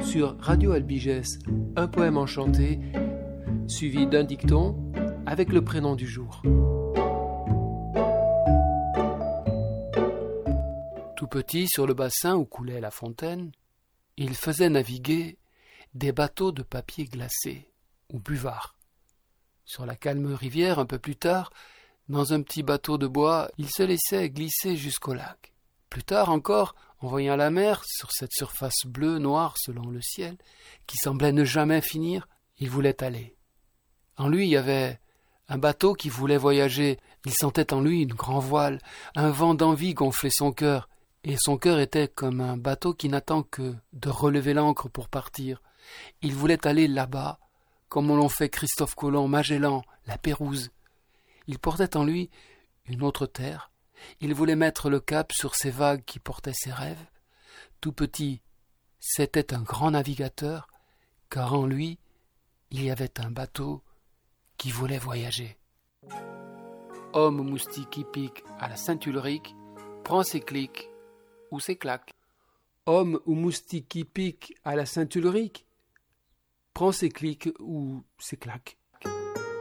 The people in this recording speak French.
sur Radio Albigès, un poème enchanté, suivi d'un dicton avec le prénom du jour. Tout petit, sur le bassin où coulait la fontaine, il faisait naviguer des bateaux de papier glacé, ou buvards. Sur la calme rivière, un peu plus tard, dans un petit bateau de bois, il se laissait glisser jusqu'au lac. Plus tard encore, en voyant la mer, sur cette surface bleue, noire selon le ciel, qui semblait ne jamais finir, il voulait aller. En lui, il y avait un bateau qui voulait voyager. Il sentait en lui une grande voile, un vent d'envie gonflait son cœur, et son cœur était comme un bateau qui n'attend que de relever l'ancre pour partir. Il voulait aller là-bas, comme l'ont fait Christophe Colomb, Magellan, la Pérouse. Il portait en lui une autre terre. Il voulait mettre le cap sur ces vagues qui portaient ses rêves. Tout petit, c'était un grand navigateur, car en lui, il y avait un bateau qui voulait voyager. Homme moustique qui pique à la Saint-Ulrich prend ses clics ou ses claques. Homme ou moustique qui pique à la Saint-Ulrich prend ses clics ou ses claques.